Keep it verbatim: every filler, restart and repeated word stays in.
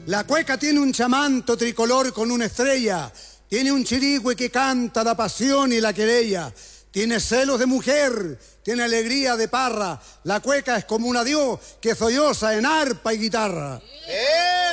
La cueca tiene un chamanto tricolor con una estrella, tiene un chirigüe que canta la pasión y la querella, tiene celos de mujer, tiene alegría de parra, la cueca es como una dios que solloza en arpa y guitarra. ¡Eh!